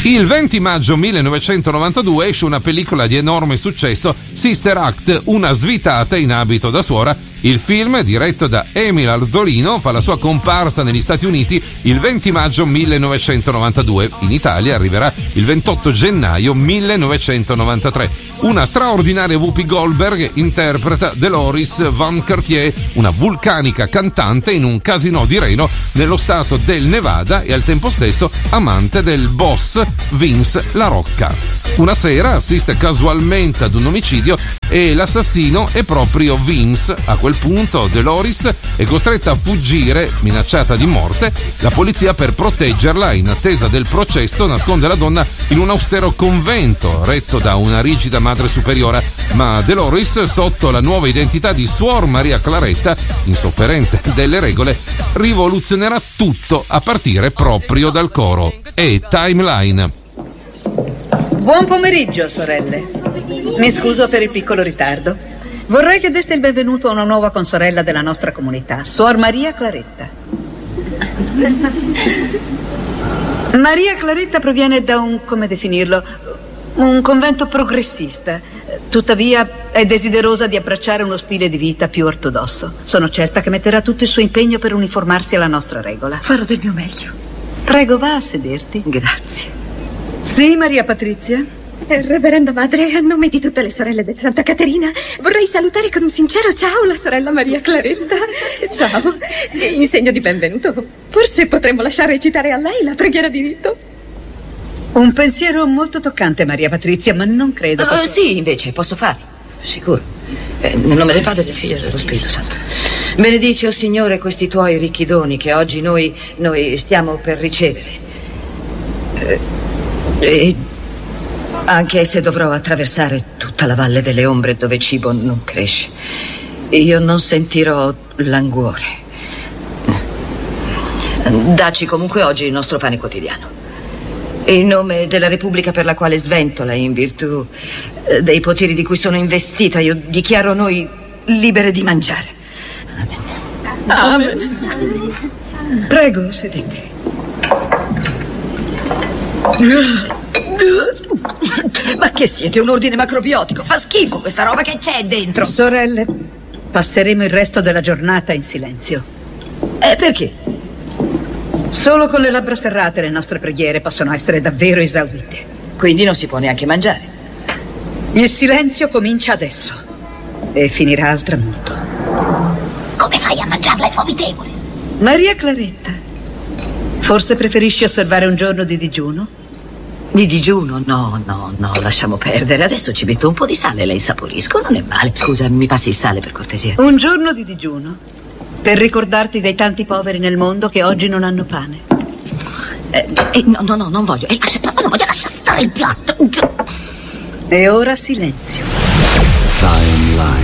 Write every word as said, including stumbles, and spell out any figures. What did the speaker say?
Il venti maggio millenovecentonovantadue esce una pellicola di enorme successo, Sister Act, una svitata in abito da suora. Il film, diretto da Emil Ardolino, fa la sua comparsa negli Stati Uniti il venti maggio millenovecentonovantadue. In Italia arriverà il ventotto gennaio millenovecentonovantatré. Una straordinaria Whoopi Goldberg interpreta Dolores Van Cartier, una vulcanica cantante in un casinò di Reno nello stato del Nevada e al tempo stesso amante del boss Vince La Rocca. Una sera assiste casualmente ad un omicidio e l'assassino è proprio Vince. A quel punto Dolores è costretta a fuggire, minacciata di morte. La polizia, per proteggerla in attesa del processo, nasconde la donna in un austero convento retto da una rigida madre superiora, ma Dolores, sotto la nuova identità di Suor Maria Claretta, insofferente delle regole, rivoluzionerà tutto a partire proprio dal coro. E Timeline. Buon pomeriggio, sorelle. Mi scuso per il piccolo ritardo. Vorrei che deste il benvenuto a una nuova consorella della nostra comunità, Suor Maria Claretta. Maria Claretta proviene da un, come definirlo, un convento progressista. Tuttavia è desiderosa di abbracciare uno stile di vita più ortodosso. Sono certa che metterà tutto il suo impegno per uniformarsi alla nostra regola. Farò del mio meglio. Prego, va a sederti. Grazie. Sì, Maria Patrizia? Eh, Reverenda Madre, a nome di tutte le sorelle di Santa Caterina, vorrei salutare con un sincero ciao la sorella Maria Claretta. Ciao. E in segno di benvenuto, forse potremmo lasciare recitare a lei la preghiera di rito. Un pensiero molto toccante, Maria Patrizia, ma non credo posso... uh, Sì, invece, posso farlo, sicuro. eh, Nel nome del Padre, del Figlio e dello Spirito Santo. Benedici, o Signore, questi tuoi ricchi doni che oggi noi, noi stiamo per ricevere. eh, E anche se dovrò attraversare tutta la valle delle ombre dove cibo non cresce, io non sentirò languore. Dacci comunque oggi il nostro pane quotidiano. In nome della Repubblica per la quale sventola, in virtù dei poteri di cui sono investita, io dichiaro noi libere di mangiare. Amen. Amen. Prego, sedete. Ma che siete, un ordine macrobiotico? Fa schifo questa roba che c'è dentro. Sorelle, passeremo il resto della giornata in silenzio. Eh, perché? Solo con le labbra serrate le nostre preghiere possono essere davvero esaudite. Quindi non si può neanche mangiare. Il silenzio comincia adesso e finirà al tramonto. Come fai a mangiarla? È vomitevole. Maria Claretta, forse preferisci osservare un giorno di digiuno? Di digiuno? No, no, no, lasciamo perdere. Adesso ci metto un po' di sale e la insaporisco, non è male. Scusa, mi passi il sale per cortesia? Un giorno di digiuno, per ricordarti dei tanti poveri nel mondo che oggi non hanno pane. Eh, eh, no, no, no, non voglio. Eh, lascia, non voglio lasciare stare il piatto. E ora silenzio. Timeline.